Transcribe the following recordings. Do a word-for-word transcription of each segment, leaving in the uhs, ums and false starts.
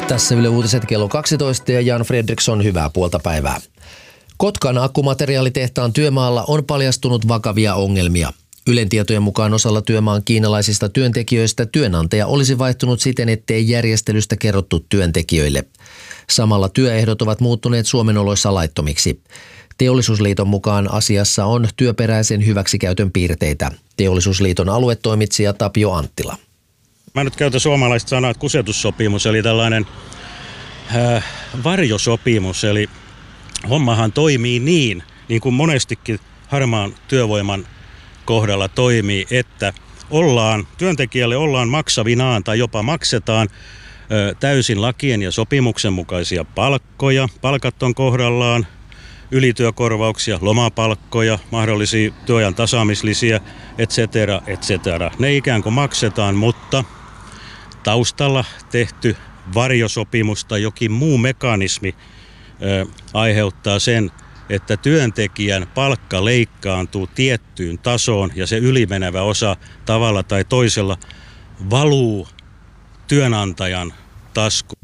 Tässä Yle Uutiset kello kaksitoista ja Jan Fredriksson, hyvää puolta päivää. Kotkan akkumateriaalitehtaan työmaalla on paljastunut vakavia ongelmia. Ylen tietojen mukaan osalla työmaan kiinalaisista työntekijöistä työnantaja olisi vaihtunut siten, ettei järjestelystä kerrottu työntekijöille. Samalla työehdot ovat muuttuneet Suomen oloissa laittomiksi. Teollisuusliiton mukaan asiassa on työperäisen hyväksikäytön piirteitä. Teollisuusliiton aluetoimitsija Tapio Anttila. Mä nyt käytän suomalaista sanaa, että kusetussopimus, eli tällainen äh, varjosopimus, eli hommahan toimii niin, niin kuin monestikin harmaan työvoiman kohdalla toimii, että ollaan, työntekijälle ollaan maksavinaan tai jopa maksetaan ö, täysin lakien ja sopimuksen mukaisia palkkoja. Palkat on kohdallaan, ylityökorvauksia, lomapalkkoja, mahdollisia työajan tasaamislisiä, et cetera, et cetera. Ne ikään kuin maksetaan, mutta taustalla tehty varjosopimus tai jokin muu mekanismi ö, aiheuttaa sen, että työntekijän palkka leikkaantuu tiettyyn tasoon ja se ylimenevä osa tavalla tai toisella valuu työnantajan taskuun.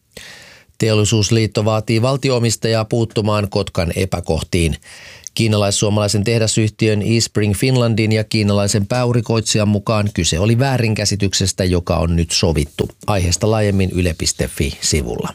Teollisuusliitto vaatii valtio-omistajaa puuttumaan Kotkan epäkohtiin. Kiinalais-suomalaisen tehdasyhtiön eSpring Finlandin ja kiinalaisen pääurikoitsijan mukaan kyse oli väärinkäsityksestä, joka on nyt sovittu. Aiheesta laajemmin yle piste fi-sivulla.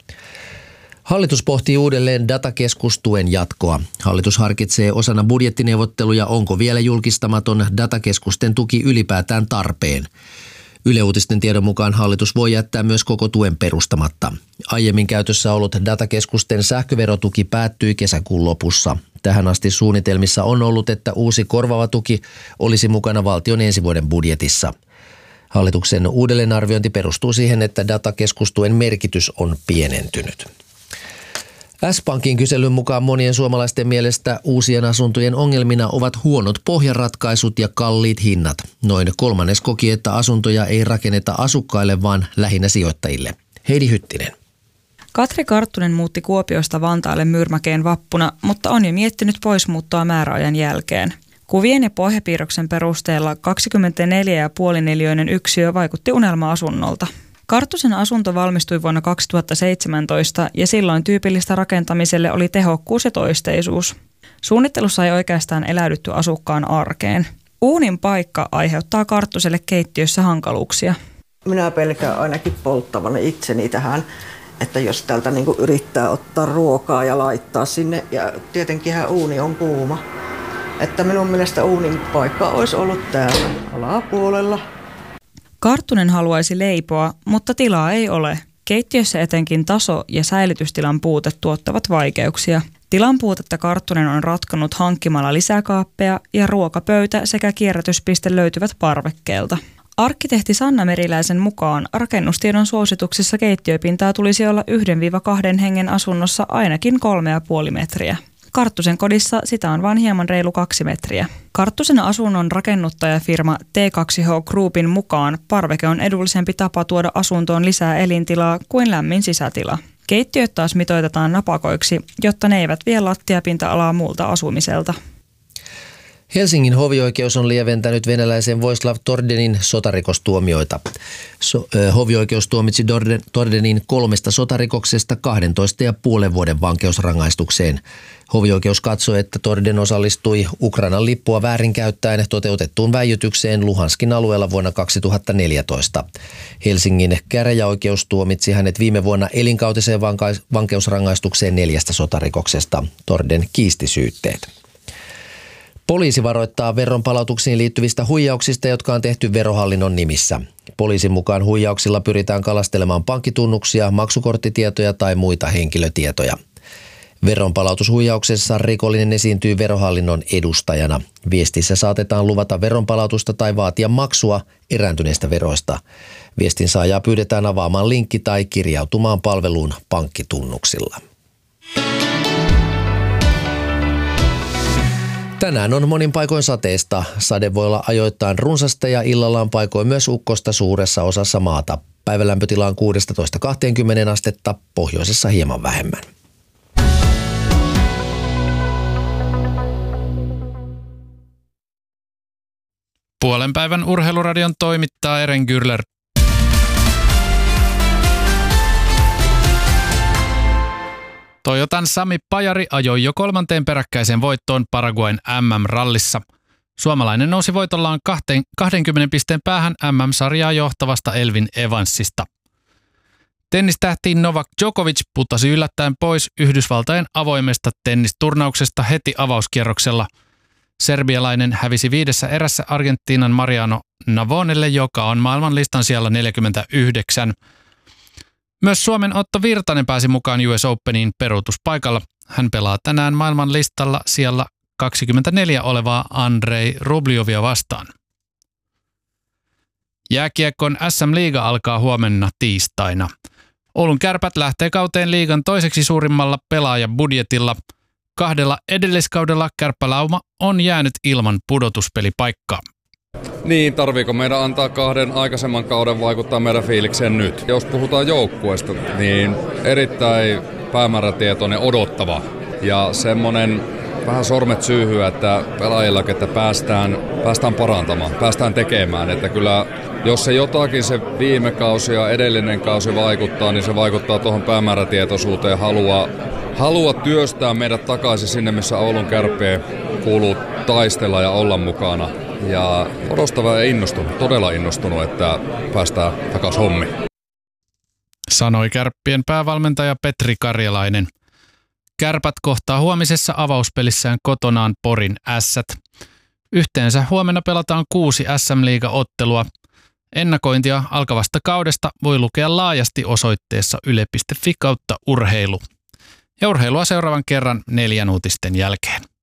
Hallitus pohtii uudelleen datakeskustuen jatkoa. Hallitus harkitsee osana budjettineuvotteluja, onko vielä julkistamaton datakeskusten tuki ylipäätään tarpeen. Yle Uutisten tiedon mukaan hallitus voi jättää myös koko tuen perustamatta. Aiemmin käytössä ollut datakeskusten sähköverotuki päättyi kesäkuun lopussa. Tähän asti suunnitelmissa on ollut, että uusi korvaava tuki olisi mukana valtion ensi vuoden budjetissa. Hallituksen uudelleenarviointi perustuu siihen, että datakeskustuen merkitys on pienentynyt. S-Pankin kyselyn mukaan monien suomalaisten mielestä uusien asuntojen ongelmina ovat huonot pohjaratkaisut ja kalliit hinnat. Noin kolmannes koki, että asuntoja ei rakenneta asukkaille, vaan lähinnä sijoittajille. Heidi Hyttinen. Katri Karttunen muutti Kuopiosta Vantaalle Myyrmäkeen vappuna, mutta on jo miettinyt poismuuttoa määräajan jälkeen. Kuvien ja pohjapiirroksen perusteella kaksikymmentäneljä pilkku viisi neliöinen yksiö vaikutti unelma-asunnolta. Karttusen asunto valmistui vuonna kaksituhattaseitsemäntoista ja silloin tyypillistä rakentamiselle oli tehokkuus ja toisteisuus. Suunnittelussa ei oikeastaan eläydytty asukkaan arkeen. Uunin paikka aiheuttaa Karttuselle keittiössä hankaluuksia. Minä pelkään ainakin polttavani itseni tähän, että jos täältä niinku yrittää ottaa ruokaa ja laittaa sinne, ja tietenkinhän uuni on kuuma. Että minun mielestä uunin paikka olisi ollut täällä alapuolella. Karttunen haluaisi leipoa, mutta tilaa ei ole. Keittiössä etenkin taso- ja säilytystilan puute tuottavat vaikeuksia. Tilan puutetta Karttunen on ratkonut hankkimalla lisäkaappeja ja ruokapöytä sekä kierrätyspiste löytyvät parvekkeelta. Arkkitehti Sanna Meriläisen mukaan rakennustiedon suosituksissa keittiöpintaa tulisi olla yhden kahden hengen asunnossa ainakin kolme ja puoli metriä. Karttusen kodissa sitä on vain hieman reilu kaksi metriä. Karttusen asunnon rakennuttajafirma T kaksi H Groupin mukaan parveke on edullisempi tapa tuoda asuntoon lisää elintilaa kuin lämmin sisätila. Keittiöt taas mitoitetaan napakoiksi, jotta ne eivät vie lattiapinta-alaa muulta asumiselta. Helsingin hovioikeus on lieventänyt venäläisen Voislav Tordenin sotarikostuomioita. So, äh, hovioikeus tuomitsi Dorden, Tordenin kolmesta sotarikoksesta kahdentoista ja puolen vuoden vankeusrangaistukseen. Hovioikeus katsoi, että Torden osallistui Ukrainan lippua väärinkäyttäen toteutettuun väijytykseen Luhanskin alueella vuonna kaksituhattaneljätoista. Helsingin käräjäoikeus tuomitsi hänet viime vuonna elinkautiseen vanka- vankeusrangaistukseen neljästä sotarikoksesta. Torden kiisti syytteet. Poliisi varoittaa veronpalautuksiin liittyvistä huijauksista, jotka on tehty Verohallinnon nimissä. Poliisin mukaan huijauksilla pyritään kalastelemaan pankkitunnuksia, maksukorttitietoja tai muita henkilötietoja. Veronpalautushuijauksessa rikollinen esiintyy Verohallinnon edustajana. Viestissä saatetaan luvata veronpalautusta tai vaatia maksua erääntyneistä veroista. Viestin saajaa pyydetään avaamaan linkki tai kirjautumaan palveluun pankkitunnuksilla. Tänään on monin paikoin sateista. Sade voi olla ajoittain runsasta ja illalla on paikoin myös ukkosta suuressa osassa maata. Päivälämpötila on kuusitoista kaksikymmentä astetta, pohjoisessa hieman vähemmän. Puolen päivän urheiluradion toimittaa Eren Gürler. Toyotan Sami Pajari ajoi jo kolmanteen peräkkäiseen voittoon Paraguayn M M-rallissa. Suomalainen nousi voitollaan kaksikymmentä pisteen päähän M M-sarjaa johtavasta Elvin Evansista. Tennistähti Novak Djokovic putosi yllättäen pois Yhdysvaltain avoimesta tennisturnauksesta heti avauskierroksella. Serbialainen hävisi viidessä erässä Argentiinan Mariano Navonelle, joka on maailmanlistan siellä neljäkymmentäyhdeksän. Myös Suomen Otto Virtanen pääsi mukaan U S Openiin peruutuspaikalla. Hän pelaa tänään maailmanlistalla siellä kaksikymmentäneljä olevaa Andrei Rubljovia vastaan. Jääkiekon S M-liiga alkaa huomenna tiistaina. Oulun Kärpät lähtee kauteen liigan toiseksi suurimmalla pelaajabudjetilla. Kahdella edelliskaudella Kärppälauma on jäänyt ilman pudotuspelipaikkaa. Niin, tarviiko meidän antaa kahden aikaisemman kauden vaikuttaa meidän fiilikseen nyt? Jos puhutaan joukkueesta, niin erittäin päämäärätietoinen odottava ja semmoinen vähän sormet syyhyä, että pelaajilla, että päästään, päästään parantamaan, päästään tekemään. Että kyllä, jos se jotakin se viime kausi ja edellinen kausi vaikuttaa, niin se vaikuttaa tuohon päämäärätietoisuuteen ja halua, halua työstää meidät takaisin sinne, missä Oulun Kärppien kuuluu taistella ja olla mukana. Ja odostava ja innostunut, todella innostunut, että päästään takaisin hommiin. Sanoi Kärppien päävalmentaja Petri Karjalainen. Kärpät kohtaa huomisessa avauspelissään kotonaan Porin Ässät. Yhteensä huomenna pelataan kuusi S M-liiga-ottelua. Ennakointia alkavasta kaudesta voi lukea laajasti osoitteessa yle piste fi kautta urheilu. Ja urheilua seuraavan kerran neljän uutisten jälkeen.